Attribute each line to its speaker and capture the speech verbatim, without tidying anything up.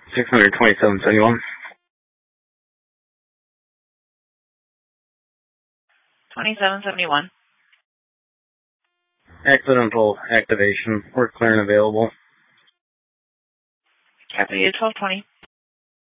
Speaker 1: six hundred twenty-seven seventy-one.
Speaker 2: twenty-seven seventy-one.
Speaker 1: Accidental activation. We're clear and available.
Speaker 2: Copy twelve twenty.